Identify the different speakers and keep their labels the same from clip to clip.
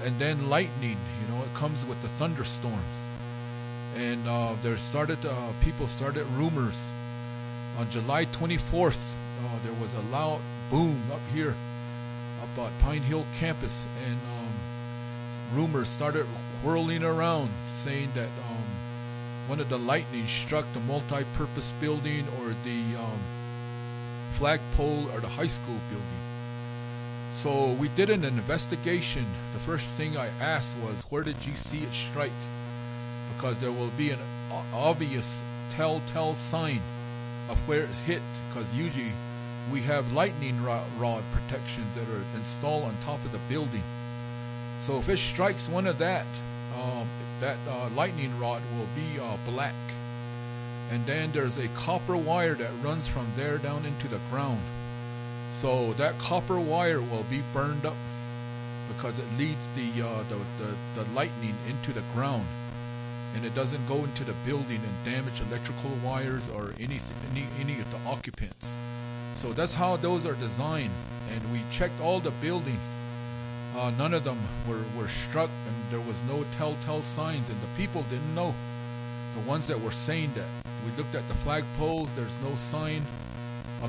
Speaker 1: and then lightning. You know, it comes with the thunderstorms. And people started rumors. On July 24th, there was a loud boom up here, up at Pine Hill campus, and rumors started whirling around saying that one of the lightning struck the multi-purpose building or the flagpole or the high school building. So we did an investigation. The first thing I asked was, where did you see it strike? Because there will be an obvious telltale sign of where it hit, because usually we have lightning rod protections that are installed on top of the building. So if it strikes one of that lightning rod will be black. And then there's a copper wire that runs from there down into the ground. So that copper wire will be burned up because it leads the lightning into the ground, and it doesn't go into the building and damage electrical wires or any of the occupants. So that's how those are designed. And we checked all the buildings. None of them were struck, and there was no telltale signs, and the people didn't know. The ones that were saying that. We looked at the flagpoles, there's no sign of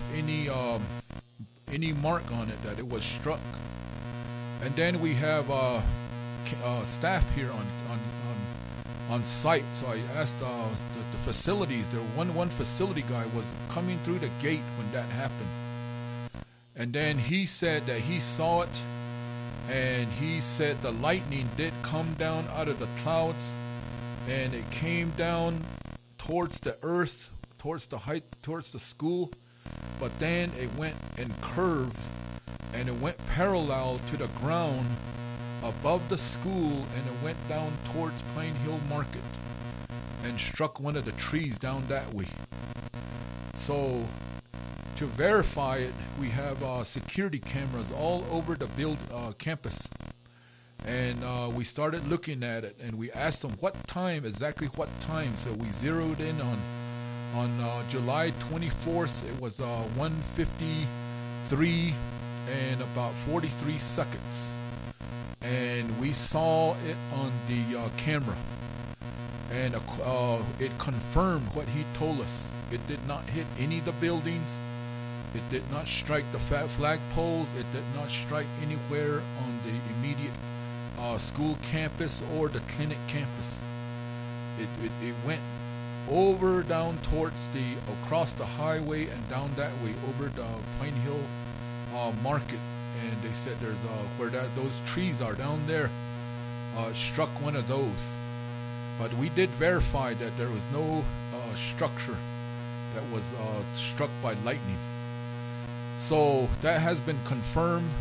Speaker 1: any mark on it that it was struck. And then we have staff here on site. So I asked the facilities. There one facility guy was coming through the gate when that happened, and then he said that he saw it, and he said the lightning did come down out of the clouds, and it came down towards the earth, towards the school, but then it went and curved, and it went parallel to the ground above the school, and it went down towards Pine Hill Market and struck one of the trees down that way. So to verify it, we have security cameras all over the campus, and we started looking at it, and we asked them exactly what time. So we zeroed in on July 24th. It was 1:53 and about 43 seconds. And we saw it on the camera, and it confirmed what he told us. It did not hit any of the buildings. It did not strike the flag poles. It did not strike anywhere on the immediate school campus or the clinic campus. It went over down towards across the highway and down that way over the Pine Hill Market. And they said there's where those trees are down there, struck one of those. But we did verify that there was no structure that was struck by lightning. So that has been confirmed.